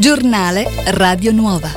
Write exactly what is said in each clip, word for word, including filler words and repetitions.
Giornale Radio Nuova.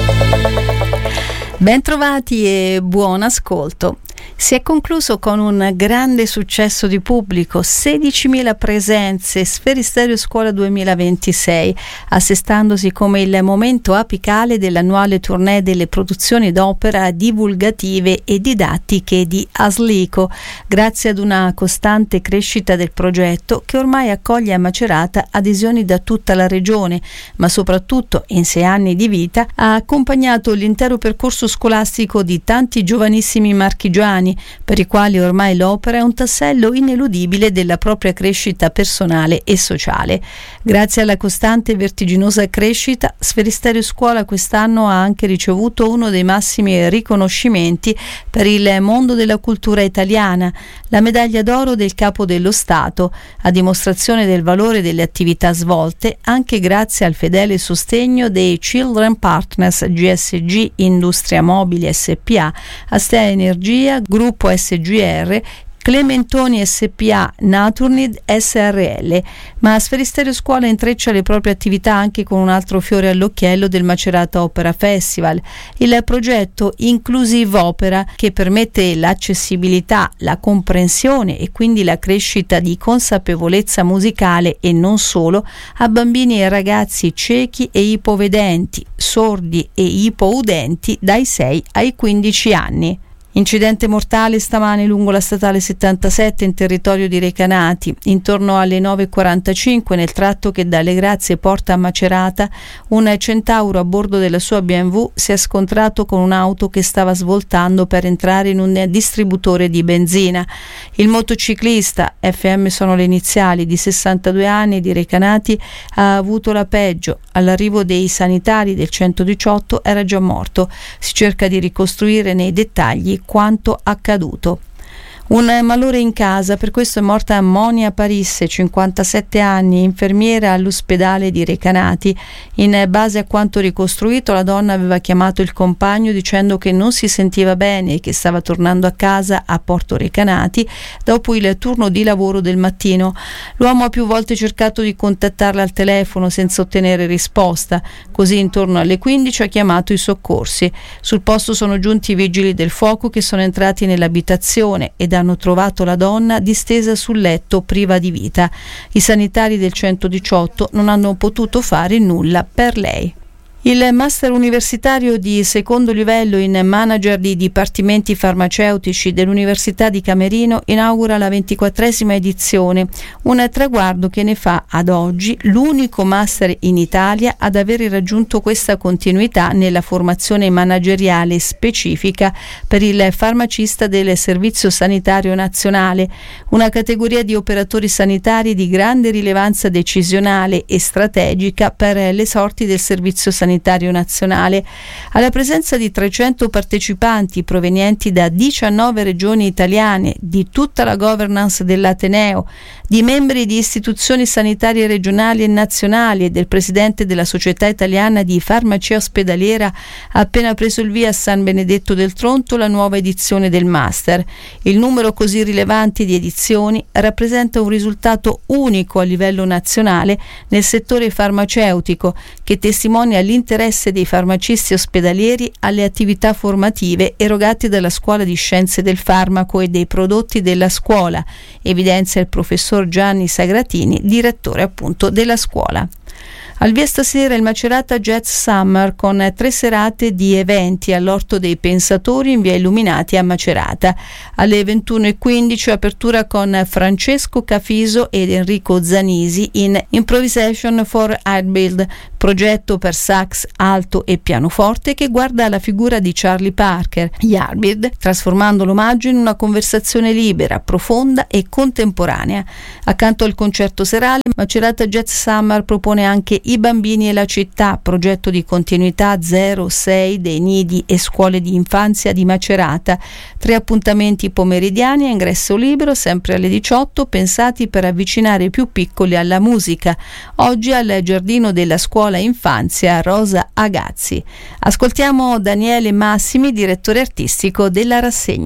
Bentrovati e buon ascolto. Si è concluso con un grande successo di pubblico, sedicimila presenze, Sferisterio Scuola duemilaventisei, assestandosi come il momento apicale dell'annuale tournée delle produzioni d'opera divulgative e didattiche di Aslico, grazie ad una costante crescita del progetto che ormai accoglie a Macerata adesioni da tutta la regione, ma soprattutto in sei anni di vita ha accompagnato l'intero percorso scolastico di tanti giovanissimi marchigiani, per i quali ormai l'opera è un tassello ineludibile della propria crescita personale e sociale. Grazie alla costante e vertiginosa crescita, Sferisterio Scuola quest'anno ha anche ricevuto uno dei massimi riconoscimenti per il mondo della cultura italiana, la medaglia d'oro del Capo dello Stato, a dimostrazione del valore delle attività svolte anche grazie al fedele sostegno dei Children Partners G S G Industria Mobili S P A, Astea Energia, Gruppo S G R, Clementoni S P A, Naturnid S R L, ma Sferisterio Scuola intreccia le proprie attività anche con un altro fiore all'occhiello del Macerata Opera Festival, il progetto Inclusive Opera, che permette l'accessibilità, la comprensione e quindi la crescita di consapevolezza musicale e non solo a bambini e ragazzi ciechi e ipovedenti, sordi e ipoudenti dai sei ai quindici anni. Incidente mortale stamane lungo la statale settantasette in territorio di Recanati. Intorno alle nove e quarantacinque, nel tratto che dalle Grazie porta a Macerata, un Centauro a bordo della sua B M W si è scontrato con un'auto che stava svoltando per entrare in un distributore di benzina. Il motociclista, F M sono le iniziali, di sessantadue anni di Recanati, ha avuto la peggio. All'arrivo dei sanitari del centodiciotto era già morto. Si cerca di ricostruire nei dettagli quanto accaduto. Un malore in casa, per questo è morta Monia Parisse, cinquantasette anni, infermiera all'ospedale di Recanati. In base a quanto ricostruito, la donna aveva chiamato il compagno dicendo che non si sentiva bene e che stava tornando a casa a Porto Recanati dopo il turno di lavoro del mattino. L'uomo ha più volte cercato di contattarla al telefono senza ottenere risposta, così intorno alle quindici ha chiamato i soccorsi. Sul posto sono giunti i vigili del fuoco che sono entrati nell'abitazione ed hanno trovato la donna distesa sul letto priva di vita. I sanitari del centodiciotto non hanno potuto fare nulla per lei. Il master universitario di secondo livello in manager di dipartimenti farmaceutici dell'Università di Camerino inaugura la ventiquattresima edizione, un traguardo che ne fa ad oggi l'unico master in Italia ad aver raggiunto questa continuità nella formazione manageriale specifica per il farmacista del Servizio Sanitario Nazionale, una categoria di operatori sanitari di grande rilevanza decisionale e strategica per le sorti del Servizio Sanitario Nazionale. Alla presenza di trecento partecipanti provenienti da diciannove regioni italiane, di tutta la governance dell'Ateneo, di membri di istituzioni sanitarie regionali e nazionali e del presidente della Società Italiana di Farmacia Ospedaliera, ha appena preso il via a San Benedetto del Tronto la nuova edizione del Master. Il numero così rilevante di edizioni rappresenta un risultato unico a livello nazionale nel settore farmaceutico, che testimonia l'interesse dei farmacisti ospedalieri alle attività formative erogate dalla Scuola di Scienze del Farmaco e dei prodotti della scuola, evidenzia il professor Gianni Sagratini, direttore appunto della scuola. Al via stasera il Macerata Jazz Summer con tre serate di eventi all'Orto dei Pensatori in via Illuminati a Macerata. Alle ventuno e quindici apertura con Francesco Cafiso ed Enrico Zanisi in Improvisation for Hardbuild, progetto per sax alto e pianoforte che guarda alla figura di Charlie Parker, Yardbird, trasformando l'omaggio in una conversazione libera, profonda e contemporanea. Accanto al concerto serale, Macerata Jazz Summer propone anche I bambini e la città, progetto di continuità zero sei dei nidi e scuole di infanzia di Macerata. Tre appuntamenti pomeridiani a ingresso libero, sempre alle diciotto, pensati per avvicinare i più piccoli alla musica. Oggi al giardino della scuola infanzia Rosa Agazzi. Ascoltiamo Daniele Massimi, direttore artistico della rassegna.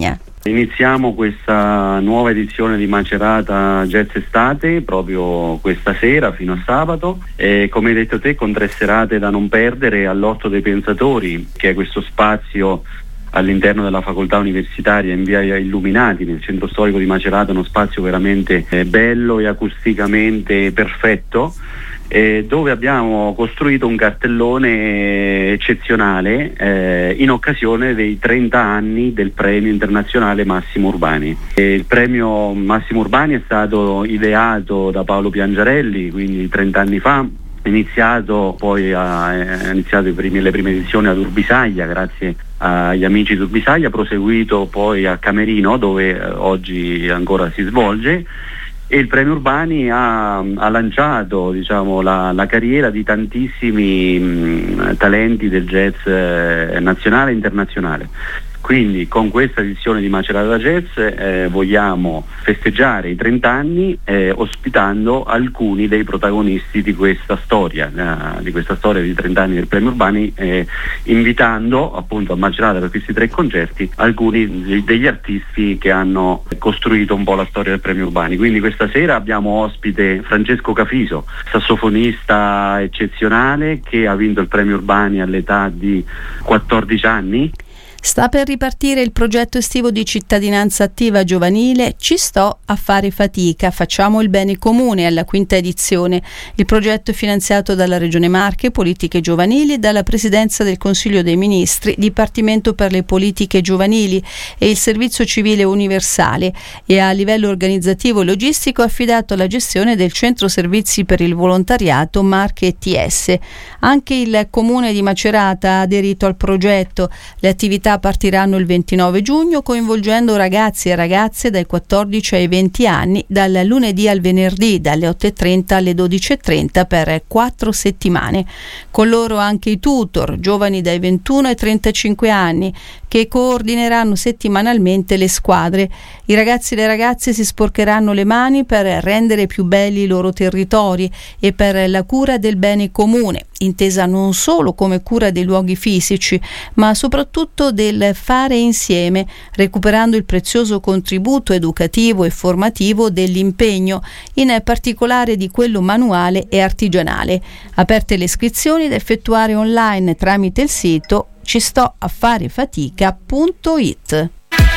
Iniziamo questa nuova edizione di Macerata Jazz Estate proprio questa sera fino a sabato e, come hai detto te, con tre serate da non perdere all'Orto dei Pensatori, che è questo spazio all'interno della facoltà universitaria in via Illuminati, nel centro storico di Macerata, uno spazio veramente eh, bello e acusticamente perfetto, eh, dove abbiamo costruito un cartellone eccezionale eh, in occasione dei trenta anni del premio internazionale Massimo Urbani. E il premio Massimo Urbani è stato ideato da Paolo Piangiarelli, quindi trenta anni fa, iniziato poi a, è iniziato i primi, le prime edizioni ad Urbisaglia grazie agli amici di Urbisaglia, proseguito poi a Camerino, dove eh, oggi ancora si svolge, e il premio Urbani ha, ha lanciato, diciamo, la, la carriera di tantissimi mh, talenti del jazz eh, nazionale e internazionale. Quindi con questa edizione di Macerata Jazz eh, vogliamo festeggiare i trenta anni eh, ospitando alcuni dei protagonisti di questa storia, eh, di questa storia di trenta anni del Premio Urbani, eh, invitando appunto a Macerata per questi tre concerti alcuni degli artisti che hanno costruito un po' la storia del Premio Urbani. Quindi questa sera abbiamo ospite Francesco Cafiso, sassofonista eccezionale che ha vinto il Premio Urbani all'età di quattordici anni. Sta per ripartire il progetto estivo di cittadinanza attiva giovanile Ci sto a fare fatica, facciamo il bene comune, alla quinta edizione. Il progetto è finanziato dalla Regione Marche, Politiche Giovanili, e dalla Presidenza del Consiglio dei Ministri, Dipartimento per le Politiche Giovanili e il Servizio Civile Universale, e a livello organizzativo e logistico è affidato alla gestione del Centro Servizi per il Volontariato Marche E T S. Anche il Comune di Macerata ha aderito al progetto. Le attività partiranno il ventinove giugno coinvolgendo ragazzi e ragazze dai quattordici ai venti anni dal lunedì al venerdì dalle otto e trenta alle dodici e trenta per quattro settimane. Con loro anche i tutor, giovani dai ventuno ai trentacinque anni, che coordineranno settimanalmente le squadre. I ragazzi e le ragazze si sporcheranno le mani per rendere più belli i loro territori e per la cura del bene comune, intesa non solo come cura dei luoghi fisici, ma soprattutto del fare insieme, recuperando il prezioso contributo educativo e formativo dell'impegno, in particolare di quello manuale e artigianale. Aperte le iscrizioni da effettuare online tramite il sito ci sto a fare fatica punto it.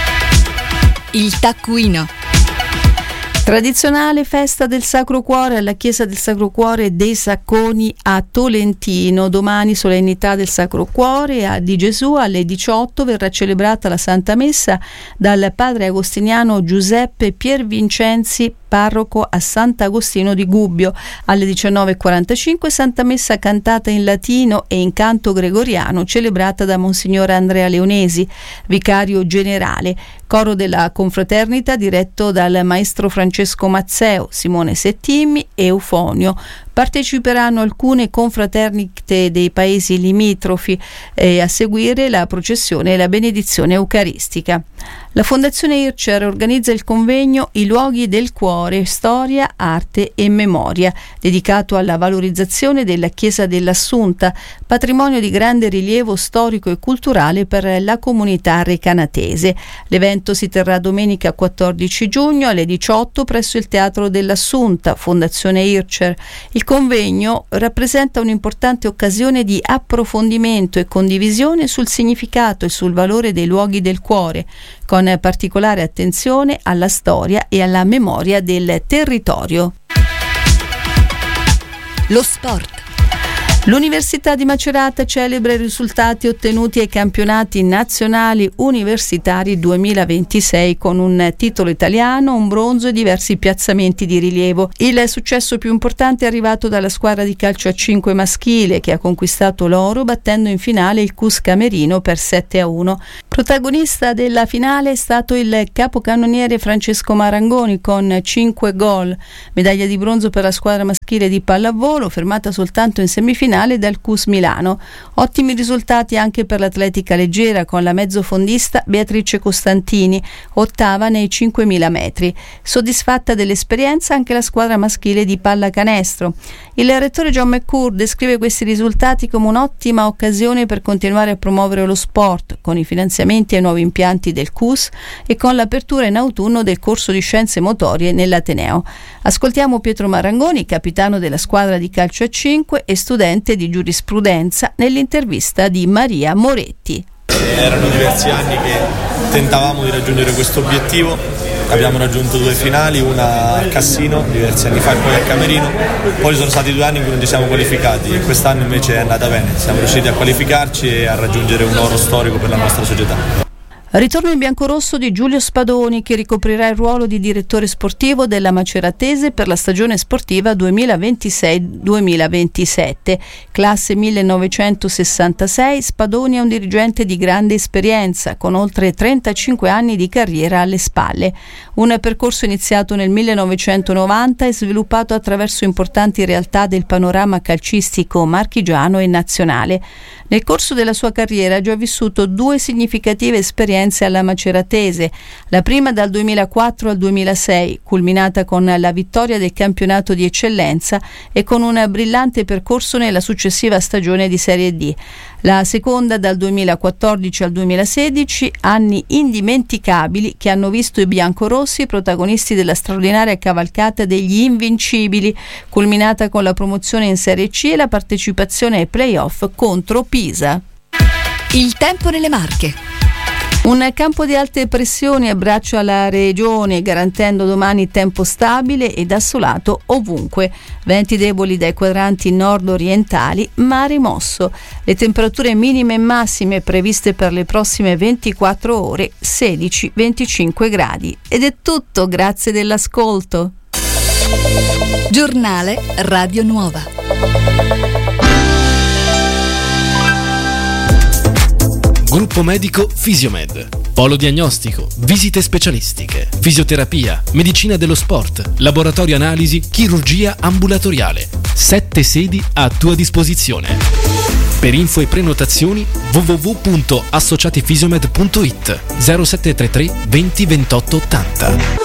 Il taccuino. Tradizionale festa del Sacro Cuore alla Chiesa del Sacro Cuore dei Sacconi a Tolentino. Domani solennità del Sacro Cuore di Gesù alle diciotto verrà celebrata la Santa Messa dal padre agostiniano Giuseppe Piervincenzi, parroco a Sant'Agostino di Gubbio. Alle diciannove e quarantacinque Santa Messa cantata in latino e in canto gregoriano celebrata da Monsignor Andrea Leonesi, vicario generale. Coro della confraternita diretto dal maestro Francesco Mazzeo, Simone Settimmi e Eufonio. Parteciperanno alcune confraternite dei paesi limitrofi e a seguire la processione e la benedizione eucaristica. La Fondazione Ircer organizza il convegno I luoghi del cuore, storia, arte e memoria, dedicato alla valorizzazione della Chiesa dell'Assunta, patrimonio di grande rilievo storico e culturale per la comunità recanatese. L'evento si terrà domenica quattordici giugno alle diciotto presso il Teatro dell'Assunta, Fondazione Ircer. Il convegno rappresenta un'importante occasione di approfondimento e condivisione sul significato e sul valore dei luoghi del cuore, con particolare attenzione alla storia e alla memoria del territorio. Lo sport. L'Università di Macerata celebra i risultati ottenuti ai campionati nazionali universitari duemilaventisei con un titolo italiano, un bronzo e diversi piazzamenti di rilievo. Il successo più importante è arrivato dalla squadra di calcio a cinque maschile, che ha conquistato l'oro battendo in finale il C U S Camerino per sette a uno. Protagonista della finale è stato il capocannoniere Francesco Marangoni con cinque gol. Medaglia di bronzo per la squadra maschile di pallavolo, fermata soltanto in semifinale dal C U S Milano. Ottimi risultati anche per l'atletica leggera con la mezzofondista Beatrice Costantini, ottava nei cinquemila metri. Soddisfatta dell'esperienza anche la squadra maschile di pallacanestro. Il rettore John McCourt descrive questi risultati come un'ottima occasione per continuare a promuovere lo sport con i finanziamenti aggiornamenti ai nuovi impianti del C U S e con l'apertura in autunno del corso di scienze motorie nell'Ateneo. Ascoltiamo Pietro Marangoni, capitano della squadra di calcio a cinque e studente di giurisprudenza, nell'intervista di Maria Moretti. Erano diversi anni che tentavamo di raggiungere questo obiettivo, abbiamo raggiunto due finali, una a Cassino diversi anni fa e poi a Camerino, poi ci sono stati due anni in cui non ci siamo qualificati e quest'anno invece è andata bene, siamo riusciti a qualificarci e a raggiungere un oro storico per la nostra società. Ritorno in biancorosso di Giulio Spadoni, che ricoprirà il ruolo di direttore sportivo della Maceratese per la stagione sportiva duemilaventisei duemilaventisette. Classe millenovecentosessantasei, Spadoni è un dirigente di grande esperienza, con oltre trentacinque anni di carriera alle spalle. Un percorso iniziato nel millenovecentonovanta e sviluppato attraverso importanti realtà del panorama calcistico marchigiano e nazionale. Nel corso della sua carriera ha già vissuto due significative esperienze alla Maceratese, la prima dal duemilaquattro al duemilasei, culminata con la vittoria del campionato di eccellenza e con un brillante percorso nella successiva stagione di Serie D. La seconda dal duemilaquattordici al duemilasedici, anni indimenticabili che hanno visto i biancorossi protagonisti della straordinaria cavalcata degli invincibili, culminata con la promozione in Serie C e la partecipazione ai play-off contro Pisa. Il tempo nelle Marche. Un campo di alte pressioni abbraccia la regione, garantendo domani tempo stabile ed assolato ovunque. Venti deboli dai quadranti nord-orientali, mare mosso. Le temperature minime e massime previste per le prossime ventiquattro ore, sedici venticinque gradi. Ed è tutto, grazie dell'ascolto. Giornale Radio Nuova. Gruppo medico Fisiomed. Polo diagnostico, visite specialistiche, fisioterapia, medicina dello sport, laboratorio analisi, chirurgia ambulatoriale. Sette sedi a tua disposizione. Per info e prenotazioni w w w punto associatifisiomed punto i t zero sette tre tre venti ventotto ottanta.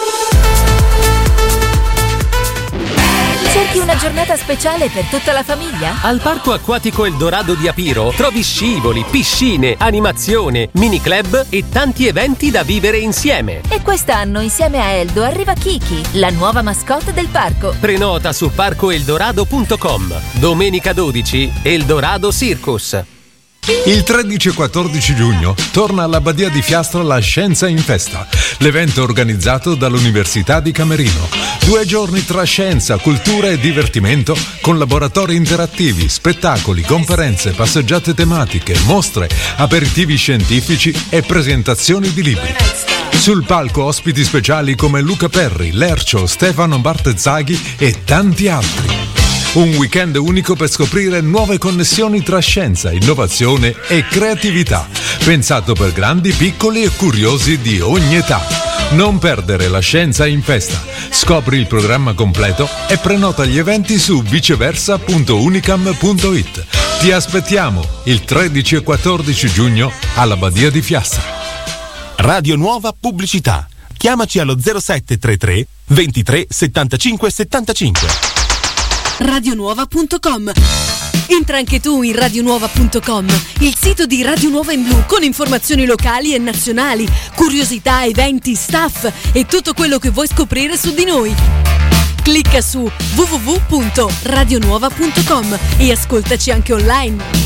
Cerchi una giornata speciale per tutta la famiglia? Al Parco Acquatico Eldorado di Apiro trovi scivoli, piscine, animazione, mini club e tanti eventi da vivere insieme. E quest'anno insieme a Eldo arriva Kiki, la nuova mascotte del parco. Prenota su parco eldorado punto com. Domenica dodici, Eldorado Circus. Il tredici e quattordici giugno torna alla Badia di Fiastra la Scienza in Festa, l'evento organizzato dall'Università di Camerino. Due giorni tra scienza, cultura e divertimento, con laboratori interattivi, spettacoli, conferenze, passeggiate tematiche, mostre, aperitivi scientifici e presentazioni di libri. Sul palco ospiti speciali come Luca Perri, Lercio, Stefano Bartezzaghi e tanti altri. Un weekend unico per scoprire nuove connessioni tra scienza, innovazione e creatività, pensato per grandi, piccoli e curiosi di ogni età. Non perdere la Scienza in Festa. Scopri il programma completo e prenota gli eventi su viceversa punto unicam punto i t. Ti aspettiamo il tredici e quattordici giugno alla Badia di Fiastra. Radio Nuova Pubblicità. Chiamaci allo zero sette tre tre ventitré settantacinque settantacinque. radionuova punto com. Entra anche tu in radionuova punto com, il sito di Radio Nuova in Blu, con informazioni locali e nazionali, curiosità, eventi, staff e tutto quello che vuoi scoprire su di noi. Clicca su w w w punto radionuova punto com e ascoltaci anche online.